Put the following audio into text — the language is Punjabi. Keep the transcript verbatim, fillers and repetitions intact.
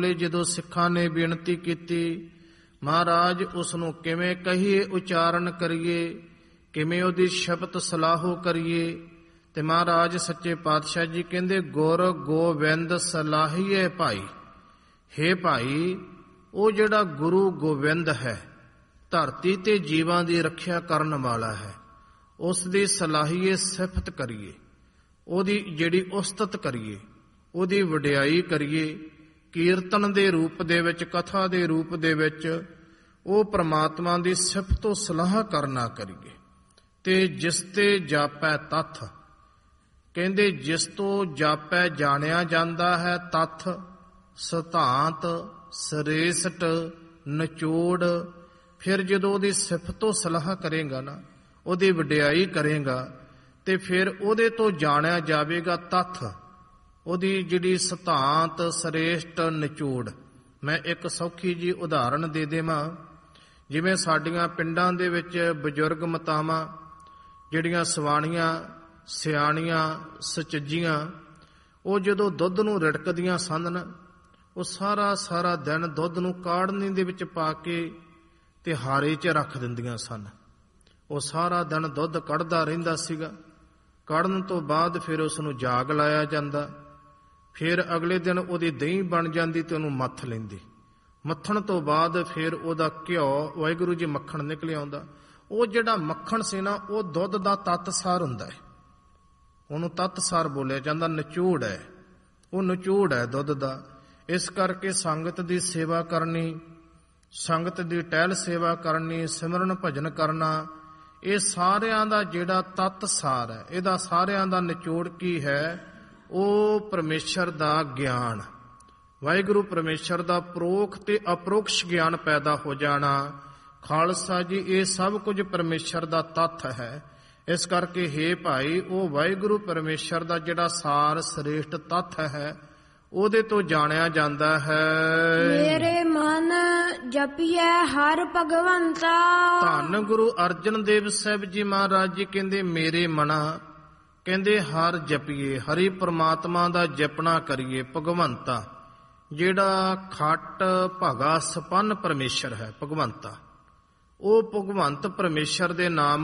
ਜਦੋਂ ਸਿੱਖਾਂ ਨੇ ਬੇਨਤੀ ਕੀਤੀ, ਮਹਾਰਾਜ ਉਸ ਨੂੰ ਕਿਵੇਂ ਕਹੀਏ, ਉਚਾਰਨ ਕਰੀਏ, ਕਿਵੇਂ ਉਹਦੀ ਸ਼ਬਦ ਸਲਾਹੋ ਕਰੀਏ? ਤੇ ਮਹਾਰਾਜ ਸੱਚੇ ਪਾਤਸ਼ਾਹ ਜੀ ਕਹਿੰਦੇ, ਗੁਰ ਗੋਬਿੰਦ ਸਲਾਹੀਏ ਭਾਈ। ਹੇ ਭਾਈ, ਉਹ ਜਿਹੜਾ ਗੁਰੂ ਗੋਬਿੰਦ ਹੈ, ਧਰਤੀ ਤੇ ਜੀਵਾਂ ਦੀ ਰੱਖਿਆ ਕਰਨ ਵਾਲਾ ਹੈ, ਉਸ ਦੀ ਸਲਾਹੀਏ ਸਿਫਤ ਕਰੀਏ, ਉਹਦੀ ਜਿਹੜੀ ਉਸਤਤ ਕਰੀਏ, ਉਹਦੀ ਵਡਿਆਈ ਕਰੀਏ, ਕੀਰਤਨ ਦੇ ਰੂਪ ਦੇ ਵਿੱਚ, ਕਥਾ ਦੇ ਰੂਪ ਦੇ ਵਿੱਚ ਉਹ ਪ੍ਰਮਾਤਮਾ ਦੀ ਸਿਫਤੋ ਸਲਾਹ ਕਰਨਾ ਕਰੀਏ। ਤੇ ਜਿਸ ਤੇ ਜਾਪੈ ਤੱਥ, ਕਹਿੰਦੇ ਜਿਸ ਤੋਂ ਜਾਪੈ ਜਾਣਿਆ ਜਾਂਦਾ ਹੈ, ਤੱਥ ਸਿਧਾਂਤ ਸ੍ਰੇਸ਼ਟ ਨਿਚੋੜ। ਫਿਰ ਜਦੋਂ ਉਹਦੀ ਸਿਫਤੋ ਸਲਾਹ ਕਰੇਗਾ ਨਾ, ਉਹਦੀ ਵਡਿਆਈ ਕਰੇਗਾ, ਤੇ ਫਿਰ ਉਹਦੇ ਤੋਂ ਜਾਣਿਆ ਜਾਵੇਗਾ ਤੱਥ, ਉਹਦੀ ਜਿਹੜੀ ਸਿਧਾਂਤ ਸ੍ਰੇਸ਼ਟ ਨਿਚੋੜ। ਮੈਂ ਇੱਕ ਸੌਖੀ ਜੀ ਉਦਾਹਰਣ ਦੇ ਦੇਵਾਂ। ਜਿਵੇਂ ਸਾਡੀਆਂ ਪਿੰਡਾਂ ਦੇ ਵਿੱਚ ਬਜ਼ੁਰਗ ਮਾਤਾਵਾਂ, ਜਿਹੜੀਆਂ ਸਵਾਣੀਆਂ, ਸਿਆਣੀਆਂ, ਸੁਚੱਜੀਆਂ, ਉਹ ਜਦੋਂ ਦੁੱਧ ਨੂੰ ਰਿੜਕਦੀਆਂ ਸਨ ਨਾ, ਉਹ ਸਾਰਾ ਸਾਰਾ ਦਿਨ ਦੁੱਧ ਨੂੰ ਕਾੜਨੀ ਦੇ ਵਿੱਚ ਪਾ ਕੇ ਤੇ ਹਾਰੇ 'ਚ ਰੱਖ ਦਿੰਦੀਆਂ ਸਨ। ਉਹ ਸਾਰਾ ਦਿਨ ਦੁੱਧ ਕੱਢਦਾ ਰਹਿੰਦਾ ਸੀਗਾ। ਕੱਢਣ ਤੋਂ ਬਾਅਦ ਫਿਰ ਉਸ ਨੂੰ ਜਾਗ ਲਾਇਆ ਜਾਂਦਾ। ਫਿਰ ਅਗਲੇ ਦਿਨ ਉਹਦੀ ਦਹੀਂ ਬਣ ਜਾਂਦੀ ਤੇ ਉਹਨੂੰ ਮੱਥ ਲੈਂਦੀ। ਮੱਥਣ ਤੋਂ ਬਾਅਦ ਫਿਰ ਉਹਦਾ ਘਿਓ, ਵਾਹਿਗੁਰੂ ਜੀ, ਮੱਖਣ ਨਿਕਲ ਆਉਂਦਾ। ਉਹ ਜਿਹੜਾ ਮੱਖਣ ਸੀ ਨਾ, ਉਹ ਦੁੱਧ ਦਾ ਤੱਤਸਾਰ ਹੁੰਦਾ ਹੈ। ਉਹਨੂੰ ਤੱਤਸਾਰ ਬੋਲਿਆ ਜਾਂਦਾ, ਨਿਚੋੜ ਹੈ, ਉਹ ਨਿਚੋੜ ਹੈ ਦੁੱਧ ਦਾ। ਇਸ ਕਰਕੇ ਸੰਗਤ ਦੀ ਸੇਵਾ ਕਰਨੀ, ਸੰਗਤ ਦੀ ਟਹਿਲ ਸੇਵਾ ਕਰਨੀ, ਸਿਮਰਨ ਭਜਨ ਕਰਨਾ, ਇਹ ਸਾਰਿਆਂ ਦਾ ਜਿਹੜਾ ਤੱਤਸਾਰ ਹੈ, ਇਹਦਾ ਸਾਰਿਆਂ ਦਾ ਨਿਚੋੜ ਕੀ ਹੈ? ਉਹ ਪਰਮੇਸ਼ਰ ਦਾ ਗਿਆਨ, ਵਾਹਿਗੁਰੂ ਪਰਮੇਸ਼ਰ ਦਾ ਪ੍ਰੋਖ ਤੇ ਅਪਰੋਕਸ਼ ਗਿਆਨ ਪੈਦਾ ਹੋ ਜਾਣਾ। ਖਾਲਸਾ ਜੀ, ਇਹ ਸਭ ਕੁਝ ਪਰਮੇਸ਼ਰ ਦਾ ਤੱਥ ਹੈ। ਇਸ ਕਰਕੇ ਹੇ ਭਾਈ, ਉਹ ਵਾਹਿਗੁਰੂ ਪਰਮੇਸ਼ਰ ਦਾ ਜਿਹੜਾ ਸਾਰ ਸ੍ਰੇਸ਼ਟ ਤੱਥ ਹੈ, ਉਹਦੇ ਤੋਂ ਜਾਣਿਆ ਜਾਂਦਾ ਹੈ। ਮੇਰੇ ਮਨ ਜਪੀਐ ਹਰ ਭਗਵੰਤਾ। ਧੰਨ ਗੁਰੂ ਅਰਜਨ ਦੇਵ ਸਾਹਿਬ ਜੀ ਮਹਾਰਾਜ ਜੀ ਕਹਿੰਦੇ, ਮੇਰੇ ਮਨਾ, ਕਹਿੰਦੇ ਹਰ ਜਪੀਏ, ਹਰੀ ਪ੍ਰਮਾਤਮਾ ਦਾ ਜਪਣਾ ਕਰੀਏ। ਭਗਵੰਤਾ, ਜਿਹੜਾ ਖੱਟ ਭਗਾ ਸੰਪੰਨ ਪਰਮੇਸ਼ਰ ਹੈ, ਭਗਵੰਤਾ, ਉਹ ਭਗਵੰਤ ਪਰਮੇਸ਼ਰ ਦੇ ਨਾਮ